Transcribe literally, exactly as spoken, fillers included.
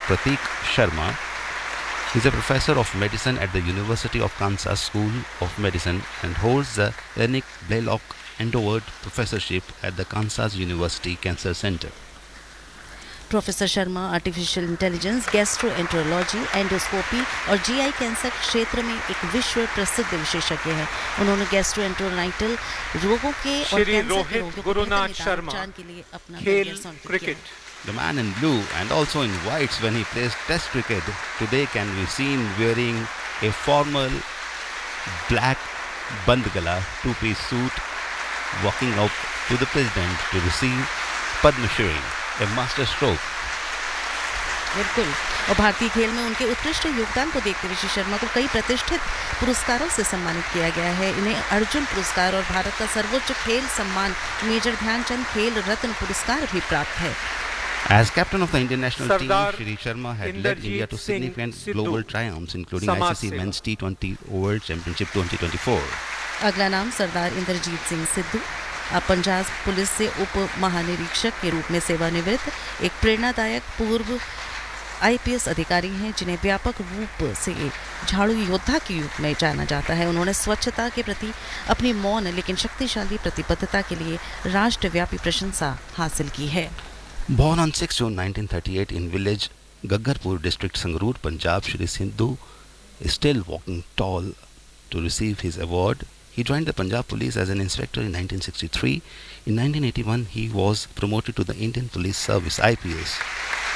Pratik Sharma. He is a professor of medicine at the University of Kansas School of Medicine and holds the Lenick Blaylock Endowed Professorship at the Kansas University Cancer Center. Professor Sharma artificial intelligence, gastroenterology, endoscopy और GI cancer क्षेत्र में एक विश्व प्रसिद्ध विशेषज्ञ हैं। उन्होंने गैस्ट्रोएंटरोनाइटल रोगों के और कैंसर के रोगों को बेहतर निदान के लिए अपना करियर समर्पित किया। The man in blue and also in whites when he plays test cricket today can be seen wearing a formal black bandgala two-piece suit, walking out to the president to receive Padma Shri, a master stroke. बिल्कुल। और भारतीय खेल में उनके उत्कृष्ट योगदान को देखते हुए श्री शर्मा को कई प्रतिष्ठित पुरस्कारों से सम्मानित किया गया है। इन्हें अर्जुन पुरस्कार और भारत का सर्वोच्च खेल सम्मान मेजर ध्यानचंद खेल रत्न पुरस्कार भी प्राप्त है। As captain of the Indian national team, Shri Sharma had led India to significant global triumphs, including I C C Men's T twenty World Championship twenty twenty-four. अगला नाम सरदार इंद्रजीत सिंह सिद्धू। अब पंजाब पुलिस से उप महानिरीक्षक के रूप में सेवानिवृत्त एक प्रेरणादायक पूर्व आईपीएस अधिकारी हैं, जिन्हें व्यापक रूप से झाड़ू योद्धा के रूप में जाना जाता है। उन्होंने स्वच्छता के प्रति अपनी मौन लेकिन शक्तिशाली प्रतिबद्धता के लिए राष्ट्रव्यापी प्रशंसा हासिल की है। Born on sixth June nineteen thirty-eight in village Gaggarpur district Sangrur, Punjab, Shri Sindhu is still walking tall to receive his award. He joined the Punjab Police as an inspector in nineteen sixty-three. In nineteen eighty-one, he was promoted to the Indian Police Service I P S.